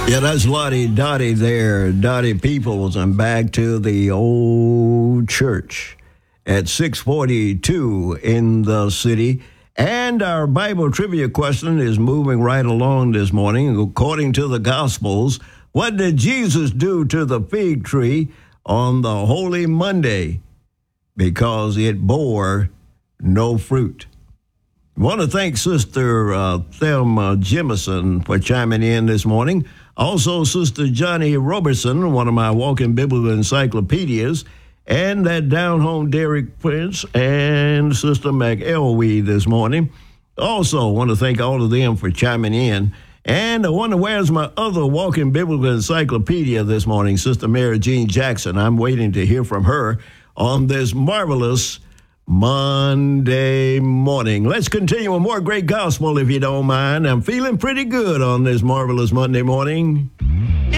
Yeah, that's Lottie Dottie there, Dottie Peoples. I'm back to the old church at 642 in the city. And our Bible trivia question is moving right along this morning. According to the Gospels, what did Jesus do to the fig tree on the Holy Monday? Because it bore no fruit. I want to thank Sister Thelma Jemison for chiming in this morning. Also, Sister Johnny Robertson, one of my walking biblical encyclopedias, and that down home Derek Prince and Sister McElwee this morning. Also, want to thank all of them for chiming in. And I wonder where's my other walking biblical encyclopedia this morning, Sister Mary Jean Jackson. I'm waiting to hear from her on this marvelous Monday morning. Let's continue with more great gospel, if you don't mind. I'm feeling pretty good on this marvelous Monday morning.